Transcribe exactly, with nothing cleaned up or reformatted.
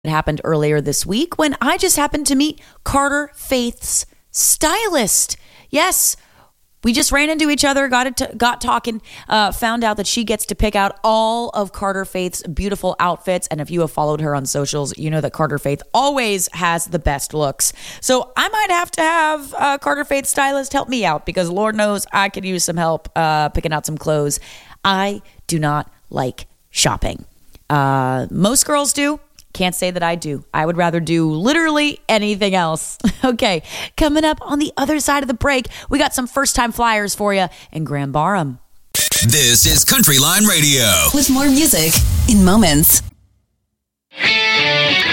It happened earlier this week when I just happened to meet Carter Faith's stylist. Yes, we just ran into each other, got it, got talking, uh, found out that she gets to pick out all of Carter Faith's beautiful outfits. And if you have followed her on socials, you know that Carter Faith always has the best looks. So I might have to have uh, Carter Faith's stylist help me out because Lord knows I could use some help uh, picking out some clothes. I do not like shopping. Uh, most girls do. Can't say that I do. I would rather do literally anything else. Okay, coming up on the other side of the break, we got some first-time flyers for you in Grand Barham. This is Country Line Radio. With more music in moments.